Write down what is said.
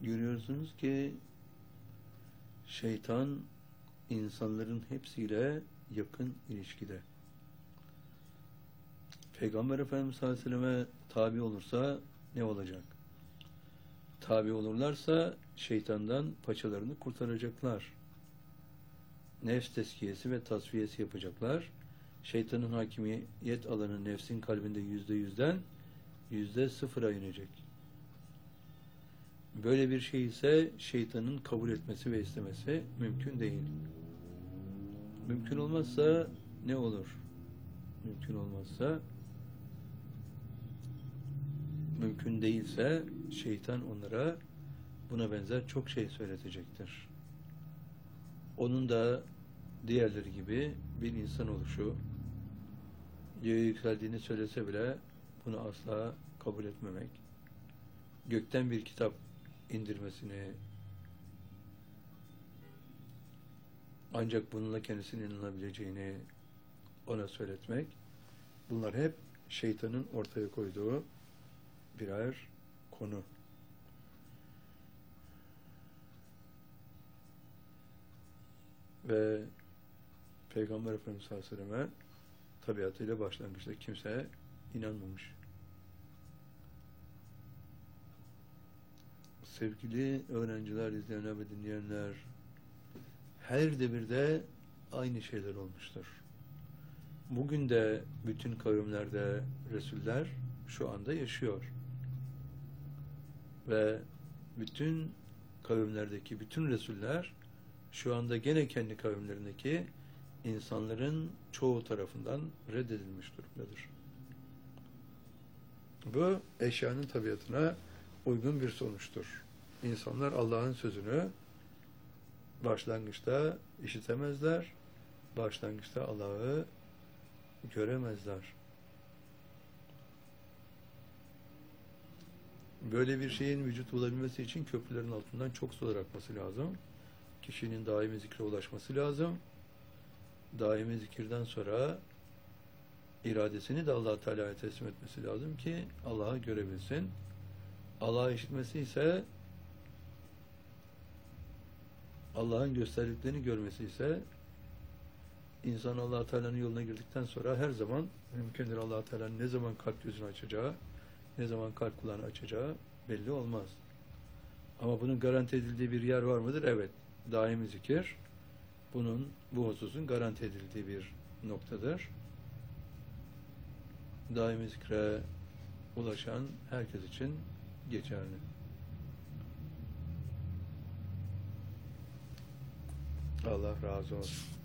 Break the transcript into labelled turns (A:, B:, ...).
A: görüyorsunuz ki şeytan insanların hepsiyle yakın ilişkide. Peygamber Efendimiz sallallahu aleyhi ve selleme tabi olursa ne olacak? Tabi olurlarsa şeytandan paçalarını kurtaracaklar. Nefs tezkiyesi ve tasfiyesi yapacaklar. Şeytanın hakimiyet alanı nefsin kalbinde %100'den %0'a inecek. Böyle bir şey ise şeytanın kabul etmesi ve istemesi mümkün değil. Mümkün olmazsa ne olur? Mümkün değilse şeytan onlara buna benzer çok şey söyletecektir. Onun da diğerleri gibi bir insan oluşu, göğe yükseldiğini söylese bile bunu asla kabul etmemek, gökten bir kitap indirmesini, ancak bununla kendisinin inanabileceğini ona söyletmek, bunlar hep şeytanın ortaya koyduğu birer konu. Ve Peygamber Efendimiz sallallahu aleyhi ve selleme tabiatıyla başlangıçta kimse inanmamış. Sevgili öğrenciler, izleyenler ve dinleyenler, her devirde aynı şeyler olmuştur. Bugün de bütün kavimlerde Resuller şu anda yaşıyor. Ve bütün kavimlerdeki bütün Resuller şu anda gene kendi kavimlerindeki insanların çoğu tarafından reddedilmiş durumdadır. Bu eşyanın tabiatına uygun bir sonuçtur. İnsanlar Allah'ın sözünü başlangıçta işitemezler, başlangıçta Allah'ı göremezler. Böyle bir şeyin vücut bulabilmesi için köprülerin altından çok sular akması lazım. Kişinin daimi zikre ulaşması lazım. Daimi zikirden sonra iradesini de Allah Teala'ya teslim etmesi lazım ki Allah'ı görebilsin. Allah'ı işitmesi ise, Allah'ın gösterdiklerini görmesi ise, insan Allah Teala'nın yoluna girdikten sonra her zaman mümkündür. Allah Teala'nın ne zaman kalp gözünü açacağı, ne zaman kalp kulağını açacağı belli olmaz. Ama bunun garanti edildiği bir yer var mıdır? Evet. Daimi zikir bu hususun garanti edildiği bir noktadır. Daimi zikre ulaşan herkes için geçerli. Allah razı olsun.